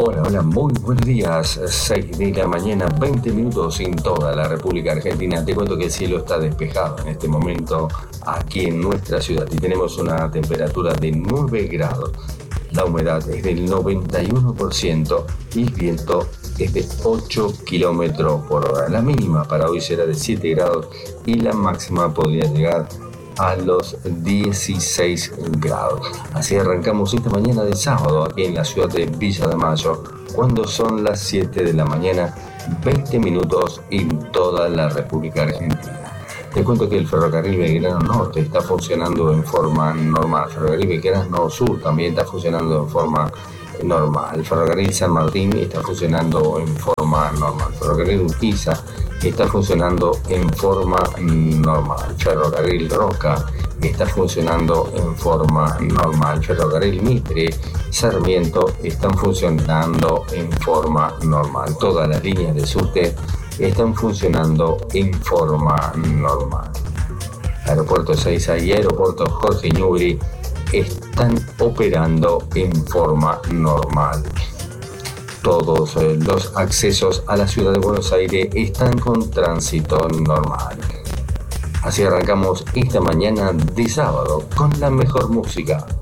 Hola, hola, muy buenos días. 6 de la mañana, 20 minutos en toda la República Argentina. Te cuento que el cielo está despejado en este momento aquí en nuestra ciudad y tenemos una temperatura de 9 grados. La humedad es del 91% y el viento es de 8 kilómetros por hora. La mínima para hoy será de 7 grados y la máxima podría llegar a los 16 grados. Así arrancamos esta mañana de sábado aquí en la ciudad de Villa de Mayo, cuando son las 7 de la mañana, 20 minutos en toda la República Argentina. Te cuento que el ferrocarril Belgrano Norte está funcionando en forma normal. El ferrocarril Belgrano Sur también está funcionando en forma normal. El ferrocarril San Martín está funcionando en forma normal. El ferrocarril Urquiza está funcionando en forma normal. El ferrocarril Roca está funcionando en forma normal. El ferrocarril Mitre, Sarmiento están funcionando en forma normal. Todas las líneas de subte están funcionando en forma normal. Aeropuerto Ezeiza y Aeropuerto Jorge Newbery están operando en forma normal. Todos los accesos a la ciudad de Buenos Aires están con tránsito normal. Así arrancamos esta mañana de sábado con la mejor música.